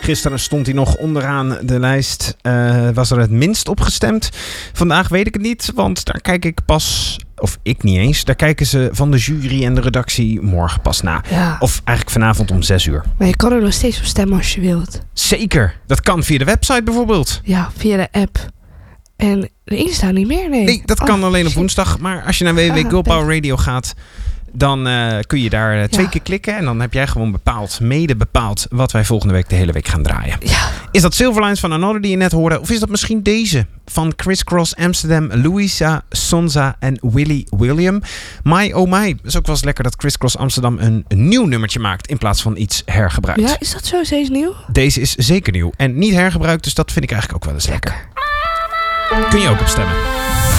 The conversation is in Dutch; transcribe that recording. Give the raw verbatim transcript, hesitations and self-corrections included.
Gisteren stond hij nog onderaan de lijst. Uh, was er het minst op gestemd. Vandaag weet ik het niet, want daar kijk ik pas... Of ik niet eens. Daar kijken ze van de jury en de redactie morgen pas na. Ja. Of eigenlijk vanavond om zes uur. Maar je kan er nog steeds op stemmen als je wilt. Zeker. Dat kan via de website bijvoorbeeld. Ja, via de app. En de Insta niet meer, nee. Nee, dat oh, kan alleen op shit. woensdag. Maar als je naar w w w punt girl power radio gaat... dan uh, kun je daar uh, twee ja. keer klikken. En dan heb jij gewoon bepaald, mede bepaald... wat wij volgende week de hele week gaan draaien. Ja. Is dat Silverlines van Another die je net hoorde? Of is dat misschien deze? Van Criss Cross Amsterdam, Louisa Sonza en Willy William. My oh my. Het is ook wel eens lekker dat Criss Cross Amsterdam een, een nieuw nummertje maakt... in plaats van iets hergebruikt. Ja, is dat zo steeds nieuw? Deze is zeker nieuw. En niet hergebruikt, dus dat vind ik eigenlijk ook wel eens lekker. lekker. Kun je ook op stemmen.